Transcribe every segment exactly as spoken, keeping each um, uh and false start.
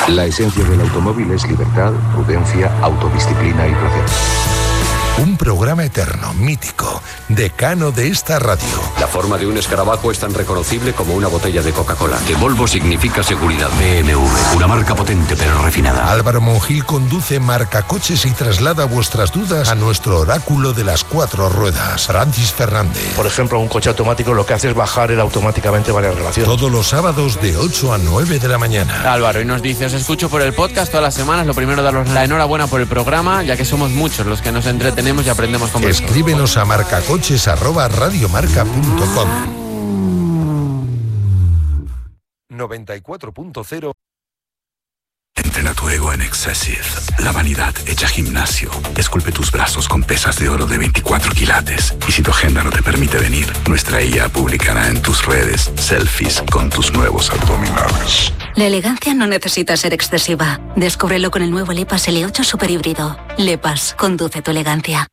La esencia del automóvil es libertad, prudencia, autodisciplina y placer. Un programa eterno, mítico, decano de esta radio. La forma de un escarabajo es tan reconocible como una botella de Coca-Cola. Que Volvo significa seguridad. B M W, una marca potente pero refinada. Álvaro Monjil conduce Marca Coches y traslada vuestras dudas a nuestro oráculo de las cuatro ruedas, Francis Fernández. Por ejemplo, un coche automático lo que hace es bajar él automáticamente varias relaciones. Todos los sábados de ocho a nueve de la mañana. Álvaro, y nos dice, os escucho por el podcast todas las semanas. Lo primero, daros la enhorabuena por el programa, ya que somos muchos los que nos entretenemos y aprendemos con vosotros. Escríbenos a marcacoches arroba radiomarca punto com. noventa y cuatro punto cero. Entrena tu ego en Excessive. La vanidad hecha gimnasio. Esculpe tus brazos con pesas de oro de veinticuatro quilates. Y si tu agenda no te permite venir, nuestra I A publicará en tus redes selfies con tus nuevos abdominales. La elegancia no necesita ser excesiva. Descúbrelo con el nuevo Lepas L ocho Super Híbrido. Lepas, conduce tu elegancia.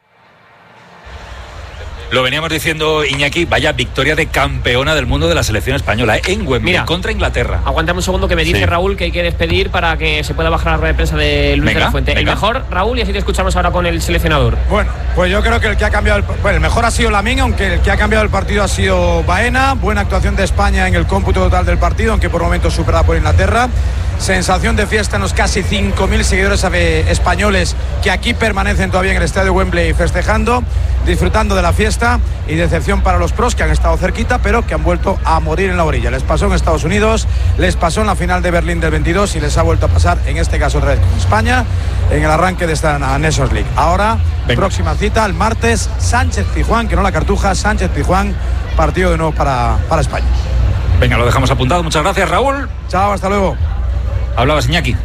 Lo veníamos diciendo, Iñaki, vaya victoria de campeona del mundo de la selección española, ¿eh? En Wembley, Mira, contra Inglaterra. Aguántame un segundo que me dice sí. Raúl que hay que despedir para que se pueda bajar la rueda de prensa de Luis venga, de la Fuente. Venga. El mejor, Raúl, y así te escuchamos ahora con el seleccionador. Bueno, pues yo creo que el que ha cambiado el, bueno, el mejor ha sido Lamine, aunque el que ha cambiado el partido ha sido Baena. Buena actuación de España en el cómputo total del partido, aunque por momentos superada por Inglaterra. Sensación de fiesta en los casi cinco mil seguidores españoles que aquí permanecen todavía en el estadio Wembley festejando, disfrutando de la fiesta, y decepción para los pros que han estado cerquita pero que han vuelto a morir en la orilla. Les pasó en Estados Unidos, les pasó en la final de Berlín del veintidós y les ha vuelto a pasar en este caso otra vez con España en el arranque de esta Nations League. Ahora, venga, próxima cita el martes, Sánchez-Pizjuán, que no la Cartuja, Sánchez-Pizjuán, partido de nuevo para, para España. Venga, lo dejamos apuntado. Muchas gracias, Raúl. Chao, hasta luego. Hablabas, Iñaki.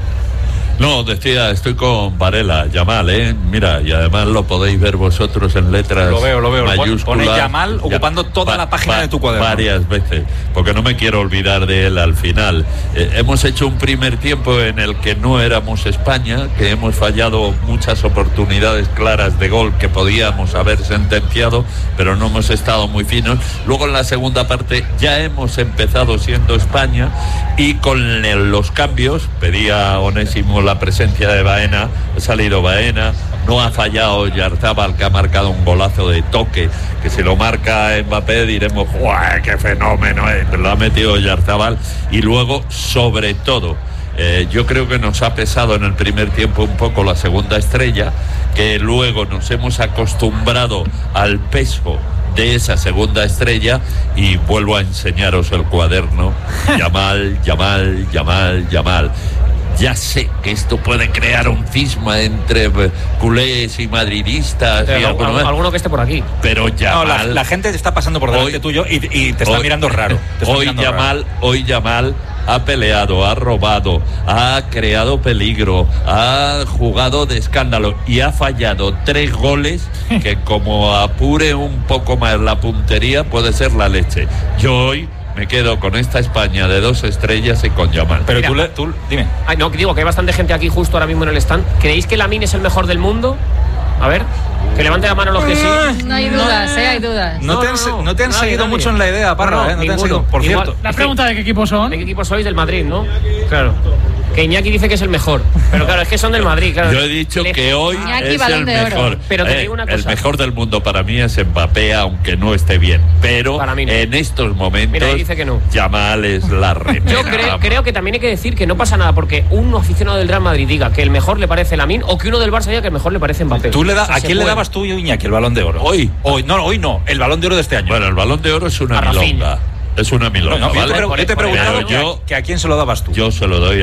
No, decía, estoy con Varela, Yamal, ¿eh? Mira, y además lo podéis ver vosotros en letras lo veo, lo veo. mayúsculas. Pone Yamal ocupando ya, toda va, la página va, de tu cuaderno. Varias veces, porque no me quiero olvidar de él al final. Eh, hemos hecho un primer tiempo en el que no éramos España, que hemos fallado muchas oportunidades claras de gol que podíamos haber sentenciado, pero no hemos estado muy finos. Luego en la segunda parte ya hemos empezado siendo España y con el, los cambios, pedía Onésimo la presencia de Baena, ha salido Baena, no ha fallado Yarzábal, que ha marcado un golazo de toque, que si lo marca Mbappé diremos ¡guau, qué fenómeno! Eh! Pero lo ha metido Yarzábal. Y luego, sobre todo, eh, yo creo que nos ha pesado en el primer tiempo un poco la segunda estrella, que luego nos hemos acostumbrado al peso de esa segunda estrella, y vuelvo a enseñaros el cuaderno. Yamal, Yamal, Yamal, Yamal. Ya sé que esto puede crear un cisma entre culés y madridistas. Pero, y alguno, alguno, alguno que esté por aquí. Pero Yamal... No, la, la gente está pasando por delante hoy, tuyo y, y te está hoy, mirando raro. Está hoy, mirando Yamal, raro. hoy Yamal ha peleado, ha robado, ha creado peligro, ha jugado de escándalo y ha fallado tres goles que, como apure un poco más la puntería, puede ser la leche. Yo hoy me quedo con esta España de dos estrellas y con Yamal. Pero tú, le, tú dime. Ay, no, digo que hay bastante gente aquí justo ahora mismo en el stand. ¿Creéis que Lamine es el mejor del mundo? A ver, que levante la mano los que sí. No hay dudas, eh, hay dudas. No, no te han, no, no te han nadie, seguido nadie. mucho en la idea, Parra, no, no, eh, no te han seguido. Por Igual, cierto. La pregunta de qué equipo son. ¿De qué equipo sois? Del Madrid, ¿no? Claro. Que Iñaki dice que es el mejor, pero claro, es que son del Madrid, claro. Yo he dicho Le... que hoy Iñaki, es el mejor. Pero te eh, digo una cosa. El mejor del mundo para mí es Mbappé, aunque no esté bien. Pero no. en estos momentos, Mira, dice que no. Yamal es la reina. Yo creo, creo que también hay que decir que no pasa nada porque un aficionado del Real Madrid diga que el mejor le parece Lamine, o que uno del Barça diga que el mejor le parece Mbappé. ¿Tú le da, o sea, ¿A quién le dabas tú, Iñaki, el Balón de Oro? Hoy. Hoy no, hoy no. El Balón de Oro de este año. Bueno, el Balón de Oro es una milonga. Es una milonga, no, no, ¿vale? Yo te, te he preguntado que, yo, que a quién se lo dabas tú. Yo se lo doy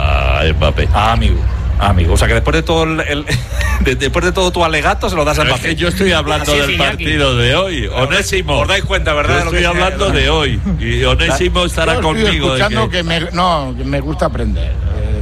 a Mbappé. Ah, amigo. Ah, amigo. O sea que después de todo el, el de, después de todo tu alegato se lo das a Mbappé. Es que yo estoy hablando del partido de hoy. Onésimo. Os dais cuenta, ¿verdad? Yo estoy hablando de hoy. Y Onésimo estará yo conmigo. Estoy escuchando que... que me, no, que me gusta aprender.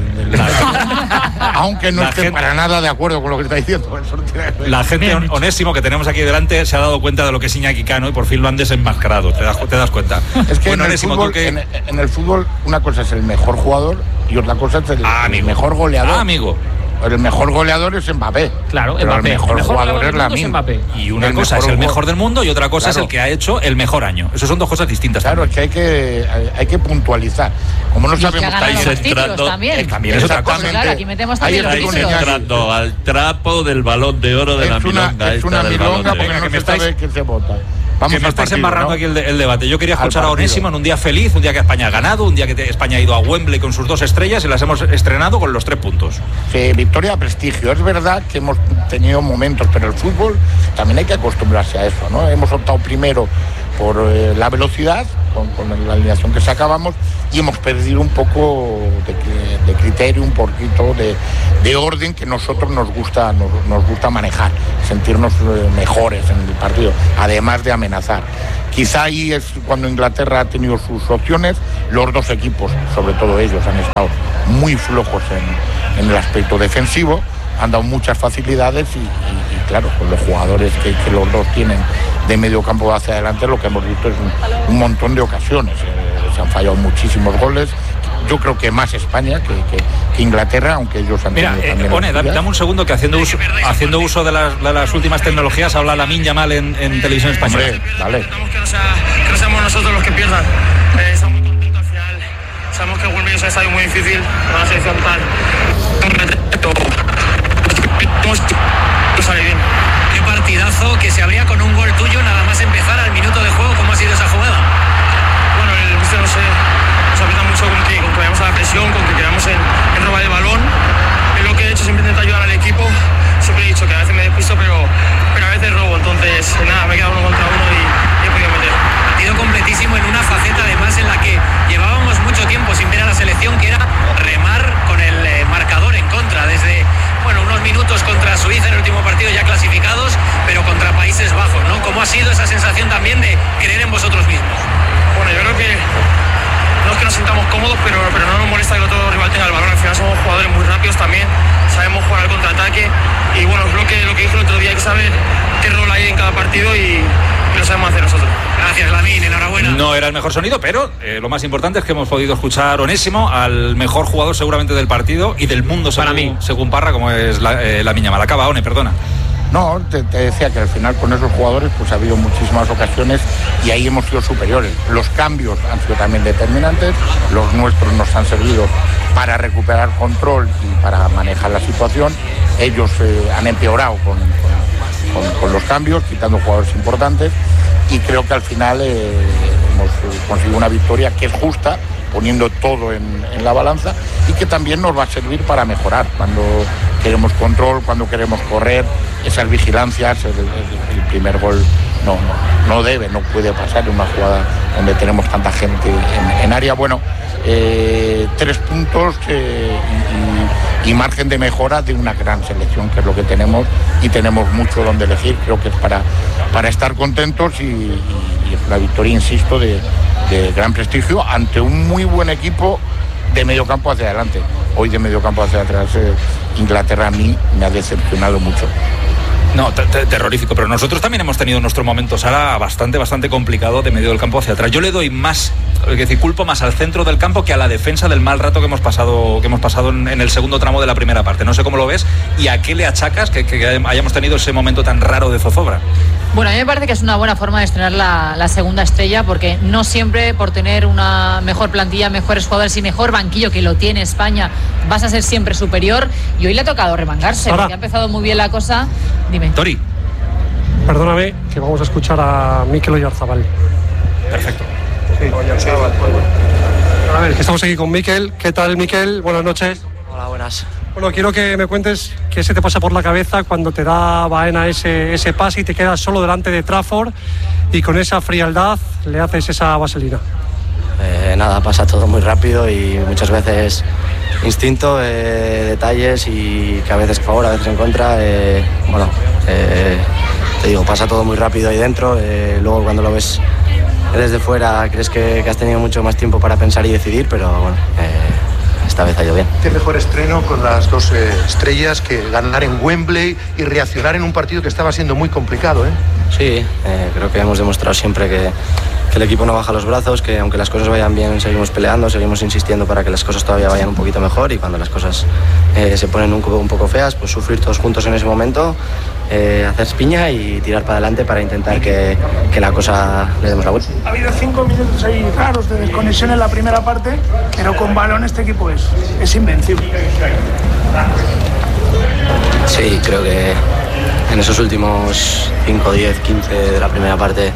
Aunque no esté gente, para nada de acuerdo con lo que está diciendo. La gente, Onésimo, que tenemos aquí delante, se ha dado cuenta de lo que es Iñaki Cano y por fin lo han desenmascarado. ¿Te das, te das cuenta? Es que bueno, en, el Onésimo, fútbol, que... en, en el fútbol una cosa es el mejor jugador y otra cosa es el, ah, el mejor goleador. Ah, amigo. el mejor goleador es Mbappé. Claro, pero Mbappé. el mejor, el mejor jugador es Lamine. Lamine. Y una el cosa es el mejor del mundo y otra cosa claro. es el que ha hecho el mejor año. Eso son dos cosas distintas. Claro, también. es que hay que hay, hay que puntualizar. Como no y sabemos, que estáis entrando también. Eh, también es otra cosa. Claro, aquí metemos también los Estáis títulos. entrando al trapo del balón de oro de es la una, milonga. es una esta del milonga balón de porque oro. no que se me estáis- sabe qué se vota. Vamos que me al estáis partido, embarrando ¿no? aquí el, de- el debate. Yo quería escuchar a partido. Onésimo en un día feliz, un día que España ha ganado, un día que te- España ha ido a Wembley con sus dos estrellas y las hemos estrenado con los tres puntos. Sí, victoria, prestigio. Es verdad que hemos tenido momentos, pero el fútbol también hay que acostumbrarse a eso, ¿no? Hemos optado primero por eh, la velocidad, con, con la alineación que sacábamos, y hemos perdido un poco de, de criterio, un poquito de, de orden que nosotros nos gusta, nos, nos gusta manejar, sentirnos eh, mejores en el partido, además de amenazar. Quizá ahí es cuando Inglaterra ha tenido sus opciones, los dos equipos, sobre todo ellos, han estado muy flojos en, en el aspecto defensivo, han dado muchas facilidades y, y, y claro, con los jugadores que, que los dos tienen de medio campo hacia adelante, lo que hemos visto es un, un montón de ocasiones. Eh, se han fallado muchísimos goles. Yo creo que más España que, que, que Inglaterra, aunque ellos han Mira, tenido eh, también... One, dame, dame un segundo que haciendo uso, haciendo uso de, las, de las últimas tecnologías habla Lamine Yamal en, en televisión española. Hombre, vale. Que no, sea, que no seamos nosotros los que pierdan. Eh, estamos muy contentos al final. Sabemos que Wembley es un estadio muy difícil, una selección tal. Sale bien. Qué partidazo que se abría con un gol tuyo nada más empezar al minuto de juego. ¿Cómo ha sido esa jugada? Bueno, el mister no sé, nos aprieta mucho con que, con que vayamos a la presión, con que queramos en, en robar el balón. Es lo que he hecho, siempre intento ayudar al equipo. Siempre he dicho que a veces me despisto, pero, pero a veces robo. Entonces, nada, me he quedado uno contra uno y, y he podido meter. Partido completísimo en una faceta además en la que llevábamos mucho tiempo sin ver a la selección, que era remar con el eh, marcador en contra. Desde, bueno, unos minutos contra Suiza en el último partido ya clasificados, pero contra Países Bajos, ¿no? ¿Cómo ha sido esa sensación también de creer en vosotros mismos? Bueno, yo creo que no es que nos sintamos cómodos, pero, pero no nos molesta que otro rival tenga el balón. Al final somos jugadores muy rápidos también, sabemos jugar al contraataque y bueno, es lo que, lo que dijo el otro día, hay que saber qué rol hay en cada partido y, y lo sabemos hacer nosotros. Gracias, Lamine, enhorabuena. No era el mejor sonido, pero eh, lo más importante es que hemos podido escuchar Onésimo, al mejor jugador seguramente del partido y del mundo según, Para mí. según Parra, como es la, eh, Lamine Yamal. Acaba, One, perdona. No, te, te decía que al final con esos jugadores pues ha habido muchísimas ocasiones y ahí hemos sido superiores. Los cambios han sido también determinantes, los nuestros nos han servido para recuperar control y para manejar la situación. Ellos eh, han empeorado con, con, con, con los cambios, quitando jugadores importantes y creo que al final eh, hemos conseguido una victoria que es justa, poniendo todo en, en la balanza y que también nos va a servir para mejorar cuando queremos control, cuando queremos correr, esas vigilancias, el, el, el primer gol no, no, no debe, no puede pasar en una jugada donde tenemos tanta gente en, en área. Bueno, eh, tres puntos eh, y, y, y margen de mejora de una gran selección, que es lo que tenemos y tenemos mucho donde elegir. Creo que es para, para estar contentos y, y, y es una victoria, insisto, de, de gran prestigio ante un muy buen equipo de medio campo hacia adelante. Hoy de medio campo hacia atrás eh, Inglaterra a mí me ha decepcionado mucho. No, te- te- terrorífico, pero nosotros también hemos tenido nuestro momento, Sara, bastante, bastante complicado de medio del campo hacia atrás. Yo le doy más, es decir, culpo más al centro del campo que a la defensa del mal rato que hemos pasado, que hemos pasado en, en el segundo tramo de la primera parte. No sé cómo lo ves y a qué le achacas que, que hayamos tenido ese momento tan raro de zozobra. Bueno, a mí me parece que es una buena forma de estrenar la, la segunda estrella, porque no siempre por tener una mejor plantilla, mejores jugadores y mejor banquillo, que lo tiene España, vas a ser siempre superior. Y hoy le ha tocado remangarse, Ahora. porque ha empezado muy bien la cosa. Dime. Tori. Perdóname, que vamos a escuchar a Mikel Oyarzabal. Perfecto. Sí. A ver, que estamos aquí con Mikel. ¿Qué tal, Mikel? Buenas noches. Hola, buenas. Bueno, quiero que me cuentes qué se te pasa por la cabeza cuando te da Baena ese, ese pase y te quedas solo delante de Trafford y con esa frialdad le haces esa vaselina. Eh, nada, pasa todo muy rápido y muchas veces instinto, eh, detalles y que a veces a favor, a veces en contra. Eh, bueno, eh, te digo, pasa todo muy rápido ahí dentro. Eh, luego cuando lo ves desde fuera crees que, que has tenido mucho más tiempo para pensar y decidir, pero bueno, eh, esta vez ha ido bien. Qué mejor estreno con las dos eh, estrellas que ganar en Wembley y reaccionar en un partido que estaba siendo muy complicado, ¿eh? Sí, eh, creo que hemos demostrado siempre que, que el equipo no baja los brazos, que aunque las cosas vayan bien seguimos peleando, seguimos insistiendo para que las cosas todavía vayan un poquito mejor, y cuando las cosas eh, se ponen un, un poco feas, pues sufrir todos juntos en ese momento, eh, hacer piña y tirar para adelante para intentar que, que la cosa le demos la vuelta. Ha habido cinco minutos ahí raros de desconexión en la primera parte, pero con balón este equipo es, es invencible. Sí, creo que en esos últimos cinco, diez, quince de la primera parte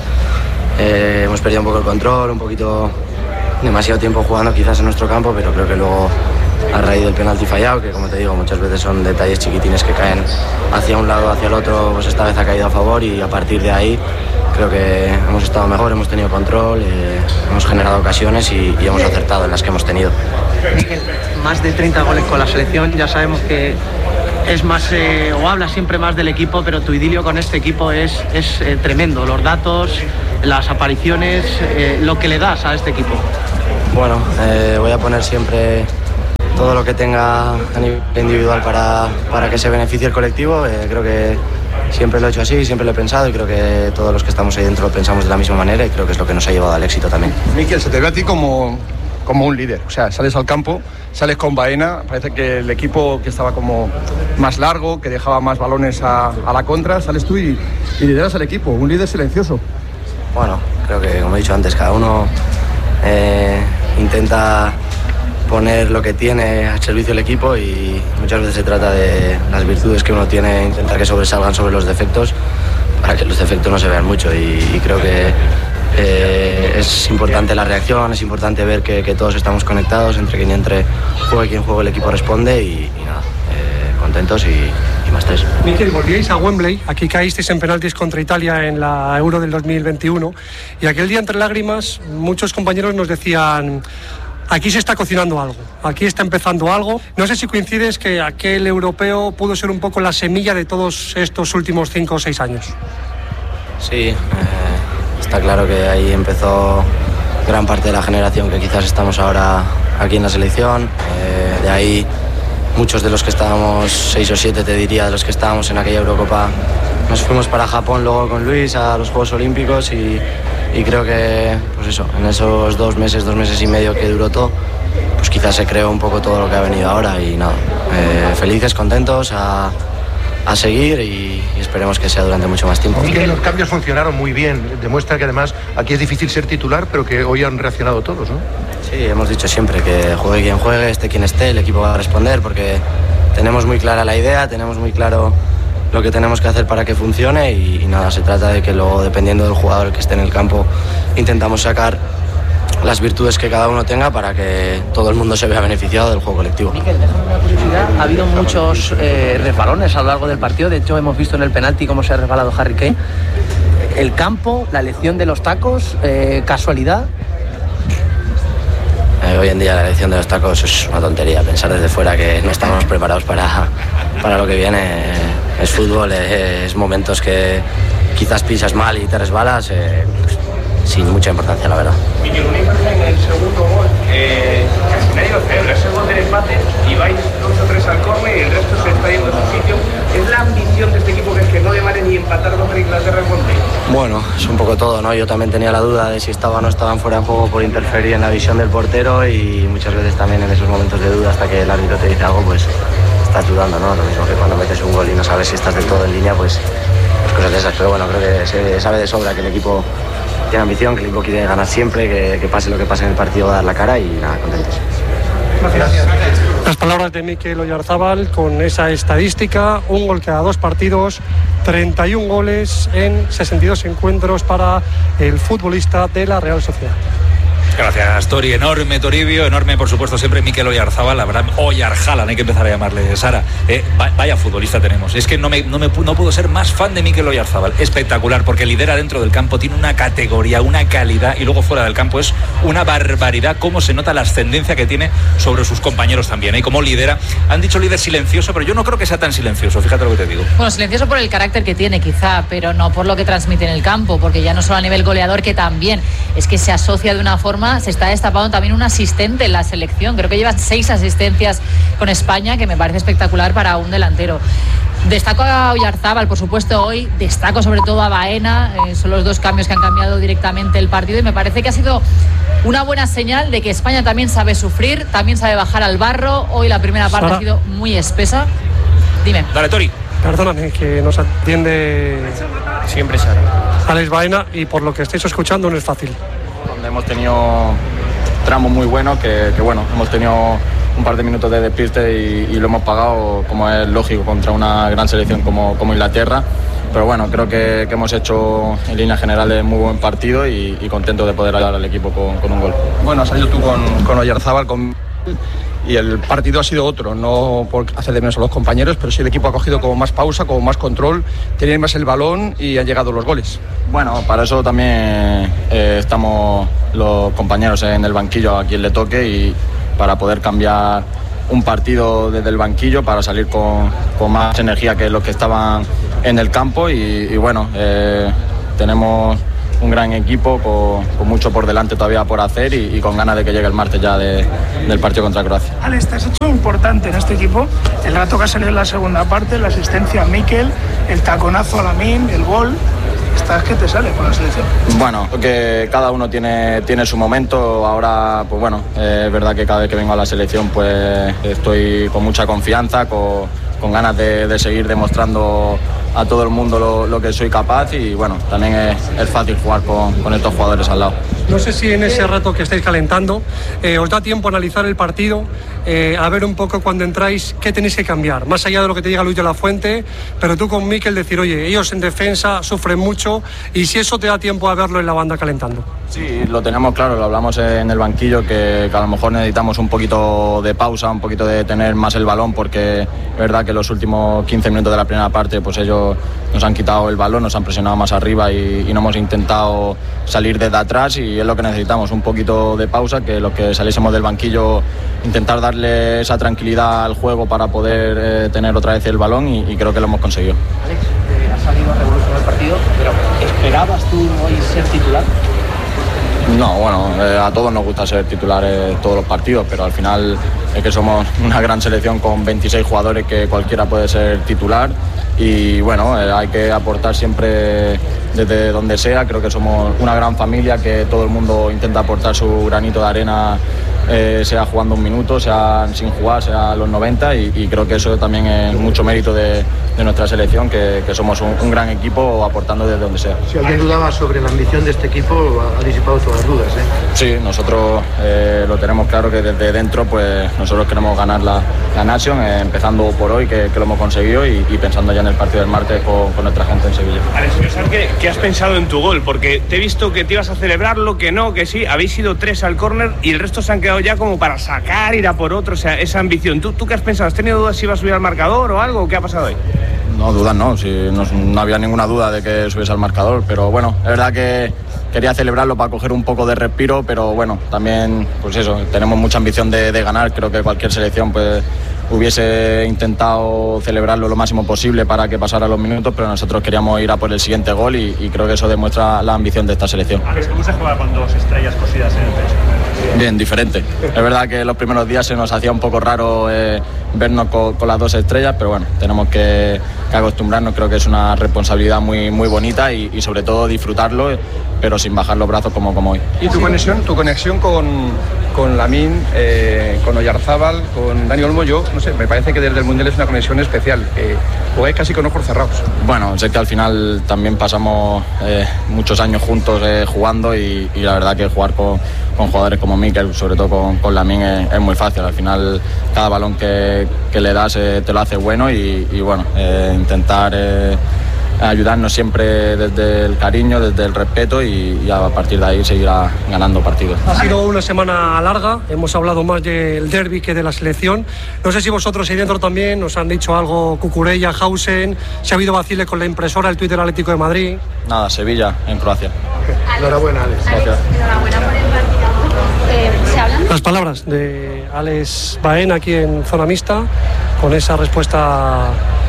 eh, hemos perdido un poco el control, un poquito demasiado tiempo jugando quizás en nuestro campo, pero creo que luego a raíz del penalti fallado, que como te digo muchas veces son detalles chiquitines que caen hacia un lado o hacia el otro, pues esta vez ha caído a favor, y a partir de ahí creo que hemos estado mejor, hemos tenido control, eh, hemos generado ocasiones y, y hemos acertado en las que hemos tenido. Miguel, más de treinta goles con la selección, ya sabemos que es más, eh, o habla siempre más del equipo, pero tu idilio con este equipo es, es eh, tremendo, los datos, las apariciones, eh, lo que le das a este equipo. Bueno, eh, voy a poner siempre todo lo que tenga a nivel individual para, para que se beneficie el colectivo. Eh, creo que siempre lo he hecho así, siempre lo he pensado, y creo que todos los que estamos ahí dentro lo pensamos de la misma manera, y creo que es lo que nos ha llevado al éxito también. Mikel, se te ve a ti como, como un líder, o sea, sales al campo, sales con Baena, parece que el equipo que estaba como más largo, que dejaba más balones a, a la contra, sales tú y, y lideras al equipo, un líder silencioso. Bueno, creo que como he dicho antes, cada uno eh, intenta poner lo que tiene al servicio del equipo, y muchas veces se trata de las virtudes que uno tiene, intentar que sobresalgan sobre los defectos para que los defectos no se vean mucho, y, y creo que eh, es importante la reacción, es importante ver que, que todos estamos conectados, entre quien entre juegue quien juegue, el equipo responde, y, y nada, eh, contentos y, y más tres. Mikel, volvíais a Wembley, aquí caísteis en penaltis contra Italia en la Euro del dos mil veintiuno, y aquel día entre lágrimas muchos compañeros nos decían: aquí se está cocinando algo, aquí está empezando algo. No sé si coincides que aquel europeo pudo ser un poco la semilla de todos estos últimos cinco o seis años. Sí, eh, está claro que ahí empezó gran parte de la generación que quizás estamos ahora aquí en la selección. Eh, de ahí muchos de los que estábamos, seis o siete te diría, de los que estábamos en aquella Eurocopa, nos fuimos para Japón luego con Luis a los Juegos Olímpicos, y Y creo que, pues eso, en esos dos meses, dos meses y medio que duró todo, pues quizás se creó un poco todo lo que ha venido ahora, y nada, eh, felices, contentos, a, a seguir, y, y esperemos que sea durante mucho más tiempo. Miguel, los cambios funcionaron muy bien, demuestra que además aquí es difícil ser titular, pero que hoy han reaccionado todos, ¿no? Sí, hemos dicho siempre que juegue quien juegue, esté quien esté, el equipo va a responder, porque tenemos muy clara la idea, tenemos muy claro lo que tenemos que hacer para que funcione, y, y nada, se trata de que luego, dependiendo del jugador que esté en el campo, intentamos sacar las virtudes que cada uno tenga para que todo el mundo se vea beneficiado del juego colectivo. Mikel, déjame una curiosidad, ha habido muchos eh, resbalones a lo largo del partido, de hecho hemos visto en el penalti cómo se ha resbalado Harry Kane. El campo, la elección de los tacos, eh, casualidad. Eh, hoy en día la elección de los tacos es una tontería, pensar desde fuera que no estamos preparados para, para lo que viene. Eh, es fútbol, eh, es momentos que quizás pisas mal y te resbalas, eh, sin mucha importancia, la verdad. Miguel, una imagen en el segundo gol, eh, casi nadie lo celebra, es el gol del empate y vais dos o tres al córner y el resto se está yendo a su sitio. ¿Es la ambición de este equipo que es que no le vale ni empatar contra Inglaterra en Wembley? Bueno, es un poco todo, ¿no? Yo también tenía la duda de si estaban o no estaban fuera de juego por interferir en la visión del portero, y muchas veces también en esos momentos de duda, hasta que el árbitro te dice algo, pues estás dudando, ¿no? Lo mismo que cuando metes un gol y no sabes si estás del todo en línea, pues, pues cosas de esas. Pero bueno, creo que se sabe de sobra que el equipo tiene ambición, que el equipo quiere ganar siempre, que, que pase lo que pase en el partido, va a dar la cara, y nada, contentos. Gracias. Las palabras de Mikel Oyarzábal con esa estadística: un gol cada dos partidos, treinta y un goles en sesenta y dos encuentros para el futbolista de la Real Sociedad. Gracias, Tori. Enorme, Toribio. Enorme, por supuesto, siempre Mikel Oyarzábal. La verdad, Oyarzábal, hay que empezar a llamarle. Sara, eh, vaya futbolista tenemos. Es que no, me, no, me, no puedo ser más fan de Mikel Oyarzábal. Espectacular, porque lidera dentro del campo, tiene una categoría, una calidad, y luego fuera del campo es una barbaridad cómo se nota la ascendencia que tiene sobre sus compañeros también. Y ¿eh? Cómo lidera. Han dicho líder silencioso, pero yo no creo que sea tan silencioso. Fíjate lo que te digo. Bueno, silencioso por el carácter que tiene, quizá, pero no por lo que transmite en el campo, porque ya no solo a nivel goleador, que también es que se asocia de una forma. Se está destapando también un asistente en la selección, creo que lleva seis asistencias con España, que me parece espectacular para un delantero. Destaco a Oyarzábal, por supuesto, hoy. Destaco sobre todo a Baena. Eh, son los dos cambios que han cambiado directamente el partido y me parece que ha sido una buena señal de que España también sabe sufrir, también sabe bajar al barro. Hoy la primera parte Sara. ha sido muy espesa. Dime. Dale, Tori. Perdóname, que nos atiende siempre Sara. Alex Baena, y por lo que estáis escuchando no es fácil. Donde hemos tenido tramos muy buenos, que, que bueno, hemos tenido un par de minutos de despiste y, y lo hemos pagado, como es lógico, contra una gran selección como, como Inglaterra. Pero bueno, creo que, que hemos hecho en líneas generales muy buen partido y, y contento de poder ayudar al equipo con, con un gol. Bueno, has salido tú con, con Oyarzábal, con... y el partido ha sido otro, no por hacer de menos a los compañeros, pero sí el equipo ha cogido como más pausa, como más control, tienen más el balón y han llegado los goles. Bueno, para eso también eh, estamos los compañeros en el banquillo a quien le toque y para poder cambiar un partido desde el banquillo para salir con, con más energía que los que estaban en el campo y, y bueno, eh, tenemos un gran equipo con, con mucho por delante todavía por hacer y, y con ganas de que llegue el martes ya de, del partido contra Croacia. Alex, te has hecho importante en este equipo, el rato que ha salido en la segunda parte, la asistencia a Mikel, el taconazo a Lamine, el gol. ¿Estás que te sale con la selección? Bueno, que cada uno tiene, tiene su momento. Ahora, pues bueno, eh, es verdad que cada vez que vengo a la selección pues estoy con mucha confianza, con, con ganas de, de seguir demostrando a todo el mundo lo, lo que soy capaz y bueno, también es, es fácil jugar con, con estos jugadores al lado. No sé si en ese rato que estáis calentando eh, os da tiempo a analizar el partido, eh, a ver un poco cuando entráis qué tenéis que cambiar, más allá de lo que te diga Luis de la Fuente, pero tú con Mikel decir, oye, ellos en defensa sufren mucho y si eso te da tiempo a verlo en la banda calentando. Sí, lo tenemos claro, lo hablamos en el banquillo, que, que a lo mejor necesitamos un poquito de pausa, un poquito de tener más el balón, porque es verdad que los últimos quince minutos de la primera parte pues ellos nos han quitado el balón, nos han presionado más arriba y, y no hemos intentado salir desde atrás y es lo que necesitamos, un poquito de pausa, que los que saliésemos del banquillo intentar darle esa tranquilidad al juego para poder eh, tener otra vez el balón y, y creo que lo hemos conseguido. Alex, eh, has salido a revolucionar el partido, pero ¿esperabas tú hoy ser titular? No, bueno, eh, a todos nos gusta ser titulares todos los partidos, pero al final es que somos una gran selección con veintiséis jugadores que cualquiera puede ser titular y bueno, eh, hay que aportar siempre desde donde sea. Creo que somos una gran familia, que todo el mundo intenta aportar su granito de arena, eh, sea jugando un minuto, sea sin jugar, sea a los noventa y, y creo que eso también es mucho mérito de, de nuestra selección, que, que somos un, un gran equipo aportando desde donde sea. Si alguien dudaba sobre la ambición de este equipo, ha disipado todas las dudas, ¿eh? Sí, nosotros eh, lo tenemos claro, que desde dentro pues nosotros queremos ganar la, la Nation, eh, empezando por hoy, que, que lo hemos conseguido y, y pensando ya en el partido del martes con, con nuestra gente en Sevilla. Alex, quiero saber qué, qué has pensado en tu gol, porque te he visto que te ibas a celebrarlo, que no, que sí, habéis ido tres al córner y el resto se han quedado ya como para sacar, ir a por otro, o sea, esa ambición. ¿Tú, tú qué has pensado? ¿Has tenido dudas si ibas a subir al marcador o algo? ¿Qué ha pasado hoy? No, dudas no, si no, no había ninguna duda de que subiese al marcador, pero bueno, es verdad que quería celebrarlo para coger un poco de respiro, pero bueno, también, pues eso, tenemos mucha ambición de, de ganar. Creo que cualquier selección pues hubiese intentado celebrarlo lo máximo posible para que pasara los minutos, pero nosotros queríamos ir a por el siguiente gol y, y creo que eso demuestra la ambición de esta selección. Alex, ¿cómo se juega con dos estrellas cosidas en el pecho? Bien, diferente. Es verdad que los primeros días se nos hacía un poco raro eh, vernos con, con las dos estrellas, pero bueno, tenemos que, que acostumbrarnos. Creo que es una responsabilidad muy, muy bonita y, y sobre todo disfrutarlo, pero sin bajar los brazos como, como hoy. ¿Y tu conexión, tu conexión con, con Lamine, eh, con Oyarzábal, con Dani Olmo? Yo, no sé, me parece que desde el Mundial es una conexión especial. Eh, jugáis casi con ojos cerrados. Bueno, sé que al final también pasamos eh, muchos años juntos eh, jugando y, y la verdad que jugar con, con jugadores como Mikel, sobre todo con, con Lamine, es, es muy fácil. Al final cada balón que, que le das eh, te lo hace bueno y, y bueno, eh, intentar eh, ayudarnos siempre desde el cariño, desde el respeto y, y a partir de ahí seguirá ganando partidos. Ha sido una semana larga, hemos hablado más del derbi que de la selección. No sé si vosotros ahí dentro también nos han dicho algo, Cucurella, Hausen, si ha habido vaciles con la impresora, el tuit del Atlético de Madrid. Nada, Sevilla, en Croacia. Enhorabuena, Alex. Gracias. Enhorabuena por el partido. Eh, ¿Se hablan? Las palabras de Alex Baena aquí en Zona Mixta, con esa respuesta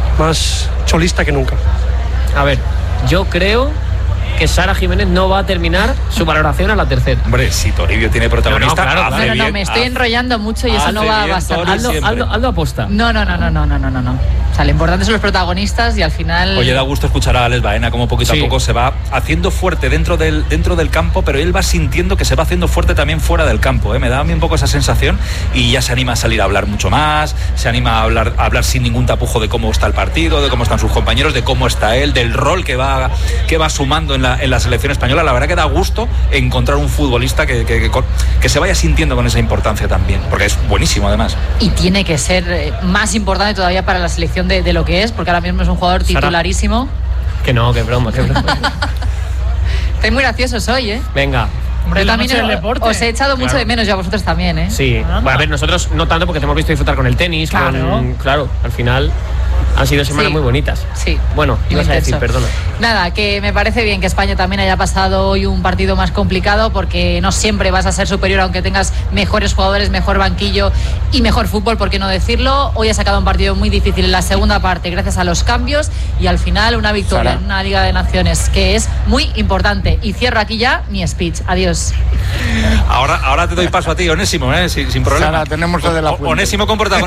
más cholista que nunca. A ver, yo creo que Sara Jiménez no va a terminar su valoración a la tercera. Hombre, si Toribio tiene protagonista, no, no, claro, hace claro. bien, No, no, me estoy hace, enrollando mucho y eso no va a pasar. Aldo, Aldo, Aldo aposta. No, no, no, no, no, no, no, no. O sea, lo importante son los protagonistas y al final... Oye, da gusto escuchar a Alex Baena como poquito sí. a poco se va haciendo fuerte dentro del, dentro del campo, pero él va sintiendo que se va haciendo fuerte también fuera del campo, ¿eh? Me da a mí un poco esa sensación y ya se anima a salir a hablar mucho más, se anima a hablar, a hablar sin ningún tapujo de cómo está el partido, de cómo están sus compañeros, de cómo está él, del rol que va, que va sumando en la, en la selección española. La verdad que da gusto encontrar un futbolista que, que, que, que se vaya sintiendo con esa importancia también, porque es buenísimo además. Y tiene que ser más importante todavía para la selección de, de lo que es, porque ahora mismo es un jugador titularísimo. Sara. Que no, que broma, que broma. Estáis muy graciosos hoy, ¿eh? Venga. Hombre, yo también el deporte. Os he echado mucho claro. de menos, yo a vosotros también, ¿eh? Sí. Bueno, a ver, nosotros no tanto porque te hemos visto disfrutar con el tenis, claro, con, claro al final han sido semanas sí. muy bonitas. Sí. Bueno, ibas a decir, perdona. Nada, que me parece bien que España también haya pasado hoy un partido más complicado porque no siempre vas a ser superior aunque tengas mejores jugadores, mejor banquillo y mejor fútbol, ¿por qué no decirlo? Hoy ha sacado un partido muy difícil en la segunda parte gracias a los cambios y al final una victoria Sara. en una Liga de Naciones que es muy importante. Y cierro aquí ya mi speech. Adiós. Ahora, ahora te doy paso a ti, Onésimo, ¿eh? sin, sin problema. Sara, tenemos lo de la Fuente. Onésimo con protagonismo.